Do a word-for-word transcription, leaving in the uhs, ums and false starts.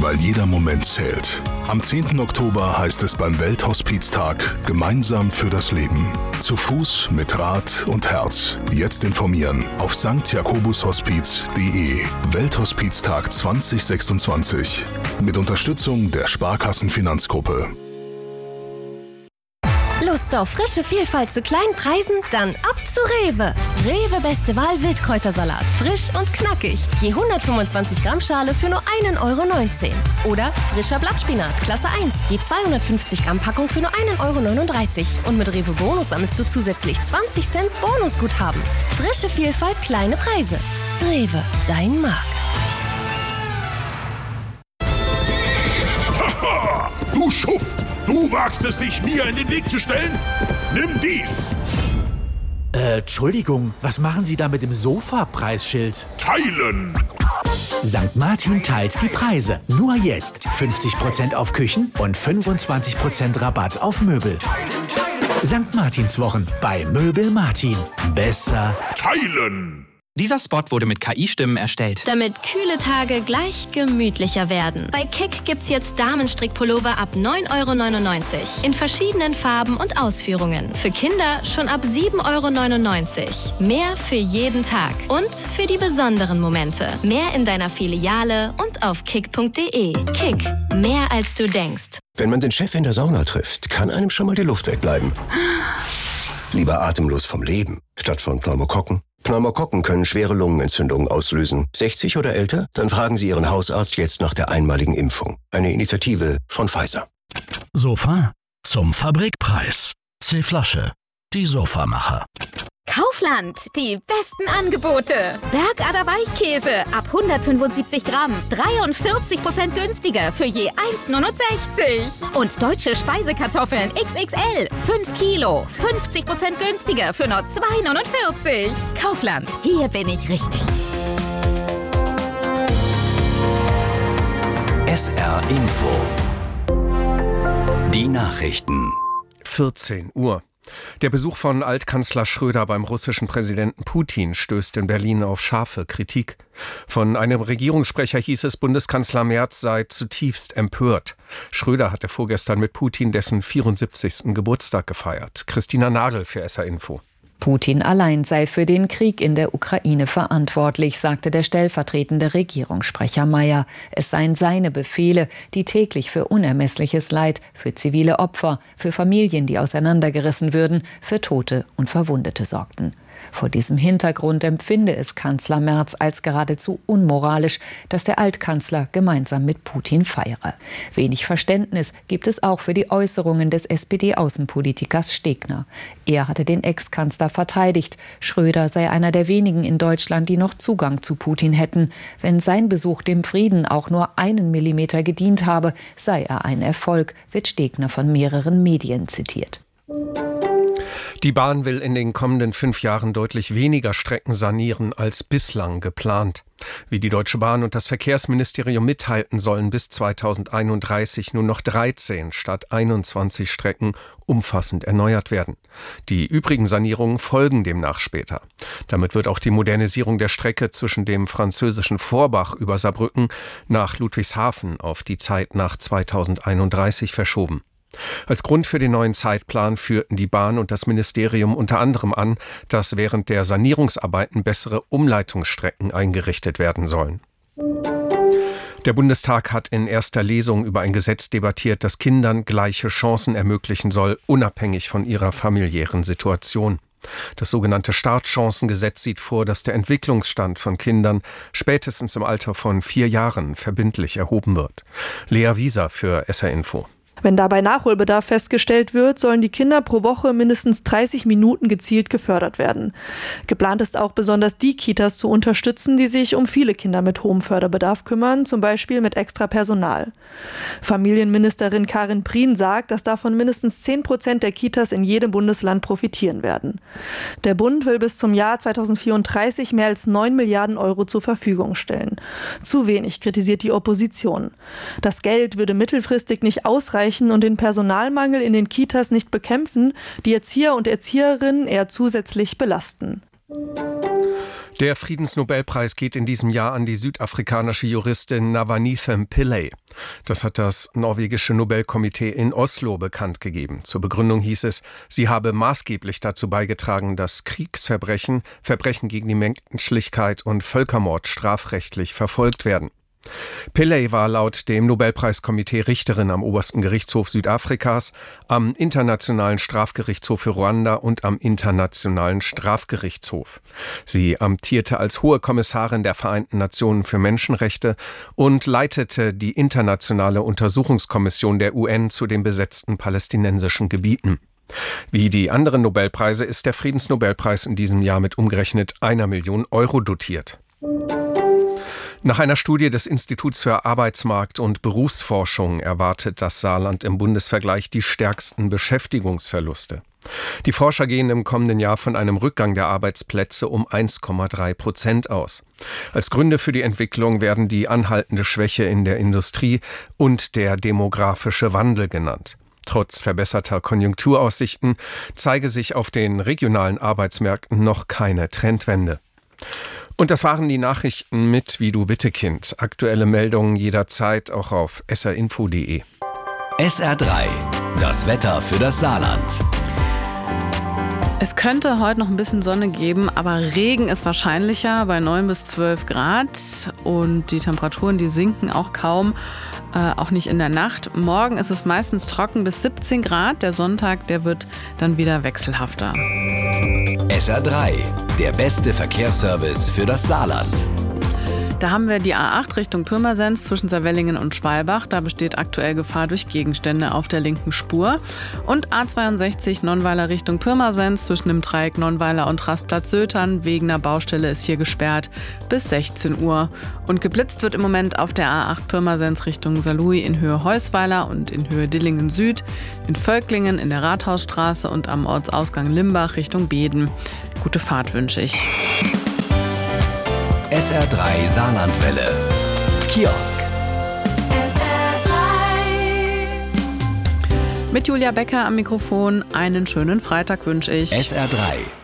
weil jeder Moment zählt. Am zehnten Oktober heißt es beim Welthospiztag gemeinsam für das Leben. Zu Fuß, mit Rad und Herz. Jetzt informieren auf sankt jakobus hospiz punkt de. Welthospiztag zwanzig sechsundzwanzig. Mit Unterstützung der Sparkassenfinanzgruppe. Lust auf frische Vielfalt zu kleinen Preisen? Dann ab zu Rewe. Rewe Beste Wahl Wildkräutersalat. Frisch und knackig. Je hundertfünfundzwanzig Gramm Schale für nur einen Euro neunzehn. Oder frischer Blattspinat, Klasse eins. Je zweihundertfünfzig Gramm Packung für nur einen Euro neununddreißig. Und mit Rewe Bonus sammelst du zusätzlich zwanzig Cent Bonusguthaben. Frische Vielfalt, kleine Preise. Rewe, dein Markt. Haha, du Schuft! Du wagst es, dich mir in den Weg zu stellen? Nimm dies! Äh, Entschuldigung, was machen Sie da mit dem Sofa-Preisschild? Teilen! Sankt Martin teilt die Preise. Nur jetzt fünfzig Prozent auf Küchen und fünfundzwanzig Prozent Rabatt auf Möbel. Sankt Martinswochen bei Möbel Martin. Besser teilen! Dieser Spot wurde mit K I-Stimmen erstellt. Damit kühle Tage gleich gemütlicher werden. Bei Kick gibt's jetzt Damenstrickpullover ab neun Euro neunundneunzig. In verschiedenen Farben und Ausführungen. Für Kinder schon ab sieben Euro neunundneunzig. Mehr für jeden Tag. Und für die besonderen Momente. Mehr in deiner Filiale und auf kick punkt de. Kick. Mehr als du denkst. Wenn man den Chef in der Sauna trifft, kann einem schon mal die Luft wegbleiben. Lieber atemlos vom Leben, statt von Pneumokokken. Pneumokokken können schwere Lungenentzündungen auslösen. sechzig oder älter? Dann fragen Sie Ihren Hausarzt jetzt nach der einmaligen Impfung. Eine Initiative von Pfizer. Sofa zum Fabrikpreis. C-Flasche. Die Sofamacher. Kaufland, die besten Angebote. Bergader Weichkäse ab hundertfünfundsiebzig Gramm, dreiundvierzig Prozent günstiger für je eins neunundsechzig. Und deutsche Speisekartoffeln X X L, fünf Kilo, fünfzig Prozent günstiger für nur zwei neunundvierzig. Kaufland, hier bin ich richtig. S R Info. Die Nachrichten. vierzehn Uhr. Der Besuch von Altkanzler Schröder beim russischen Präsidenten Putin stößt in Berlin auf scharfe Kritik. Von einem Regierungssprecher hieß es, Bundeskanzler Merz sei zutiefst empört. Schröder hatte vorgestern mit Putin dessen vierundsiebzigsten Geburtstag gefeiert. Christina Nagel für S R Info. Putin allein sei für den Krieg in der Ukraine verantwortlich, sagte der stellvertretende Regierungssprecher Mayer. Es seien seine Befehle, die täglich für unermessliches Leid, für zivile Opfer, für Familien, die auseinandergerissen würden, für Tote und Verwundete sorgten. Vor diesem Hintergrund empfinde es Kanzler Merz als geradezu unmoralisch, dass der Altkanzler gemeinsam mit Putin feiere. Wenig Verständnis gibt es auch für die Äußerungen des S P D-Außenpolitikers Stegner. Er hatte den Ex-Kanzler verteidigt. Schröder sei einer der wenigen in Deutschland, die noch Zugang zu Putin hätten. Wenn sein Besuch dem Frieden auch nur einen Millimeter gedient habe, sei er ein Erfolg, wird Stegner von mehreren Medien zitiert. Die Bahn will in den kommenden fünf Jahren deutlich weniger Strecken sanieren als bislang geplant. Wie die Deutsche Bahn und das Verkehrsministerium mitteilten, sollen bis zweitausendeinunddreißig nur noch dreizehn statt einundzwanzig Strecken umfassend erneuert werden. Die übrigen Sanierungen folgen demnach später. Damit wird auch die Modernisierung der Strecke zwischen dem französischen Forbach über Saarbrücken nach Ludwigshafen auf die Zeit nach zweitausendeinunddreißig verschoben. Als Grund für den neuen Zeitplan führten die Bahn und das Ministerium unter anderem an, dass während der Sanierungsarbeiten bessere Umleitungsstrecken eingerichtet werden sollen. Der Bundestag hat in erster Lesung über ein Gesetz debattiert, das Kindern gleiche Chancen ermöglichen soll, unabhängig von ihrer familiären Situation. Das sogenannte Startchancengesetz sieht vor, dass der Entwicklungsstand von Kindern spätestens im Alter von vier Jahren verbindlich erhoben wird. Lea Wieser für S R Info. Wenn dabei Nachholbedarf festgestellt wird, sollen die Kinder pro Woche mindestens dreißig Minuten gezielt gefördert werden. Geplant ist auch besonders die Kitas zu unterstützen, die sich um viele Kinder mit hohem Förderbedarf kümmern, zum Beispiel mit extra Personal. Familienministerin Karin Prien sagt, dass davon mindestens zehn Prozent der Kitas in jedem Bundesland profitieren werden. Der Bund will bis zum Jahr zweitausendvierunddreißig mehr als neun Milliarden Euro zur Verfügung stellen. Zu wenig, kritisiert die Opposition. Das Geld würde mittelfristig nicht ausreichen und den Personalmangel in den Kitas nicht bekämpfen, die Erzieher und Erzieherinnen eher zusätzlich belasten. Der Friedensnobelpreis geht in diesem Jahr an die südafrikanische Juristin Navanithem Pillay. Das hat das norwegische Nobelkomitee in Oslo bekannt gegeben. Zur Begründung hieß es, sie habe maßgeblich dazu beigetragen, dass Kriegsverbrechen, Verbrechen gegen die Menschlichkeit und Völkermord strafrechtlich verfolgt werden. Pillay war laut dem Nobelpreiskomitee Richterin am obersten Gerichtshof Südafrikas, am Internationalen Strafgerichtshof für Ruanda und am Internationalen Strafgerichtshof. Sie amtierte als Hohe Kommissarin der Vereinten Nationen für Menschenrechte und leitete die internationale Untersuchungskommission der U N zu den besetzten palästinensischen Gebieten. Wie die anderen Nobelpreise ist der Friedensnobelpreis in diesem Jahr mit umgerechnet einer Million Euro dotiert. Nach einer Studie des Instituts für Arbeitsmarkt- und Berufsforschung erwartet das Saarland im Bundesvergleich die stärksten Beschäftigungsverluste. Die Forscher gehen im kommenden Jahr von einem Rückgang der Arbeitsplätze um eins Komma drei Prozent aus. Als Gründe für die Entwicklung werden die anhaltende Schwäche in der Industrie und der demografische Wandel genannt. Trotz verbesserter Konjunkturaussichten zeige sich auf den regionalen Arbeitsmärkten noch keine Trendwende. Und das waren die Nachrichten mit Vidu Wittekind. Aktuelle Meldungen jederzeit auch auf s r info punkt d e. S R drei, das Wetter für das Saarland. Es könnte heute noch ein bisschen Sonne geben, aber Regen ist wahrscheinlicher bei neun bis zwölf Grad. Und die Temperaturen, die sinken auch kaum, äh, auch nicht in der Nacht. Morgen ist es meistens trocken bis siebzehn Grad. Der Sonntag, der wird dann wieder wechselhafter. S R drei, der beste Verkehrsservice für das Saarland. Da haben wir die A acht Richtung Pirmasens zwischen Saarwellingen und Schwalbach. Da besteht aktuell Gefahr durch Gegenstände auf der linken Spur. Und A zweiundsechzig Nonnweiler Richtung Pirmasens zwischen dem Dreieck Nonnweiler und Rastplatz Sötern. Wegen einer Baustelle ist hier gesperrt bis sechzehn Uhr. Und geblitzt wird im Moment auf der A acht Pirmasens Richtung Saarlouis in Höhe Heusweiler und in Höhe Dillingen Süd, in Völklingen, in der Rathausstraße und am Ortsausgang Limbach Richtung Beden. Gute Fahrt wünsche ich. S R drei Saarlandwelle. Kiosk. S R drei. Mit Julia Becker am Mikrofon einen schönen Freitag wünsche ich. S R drei.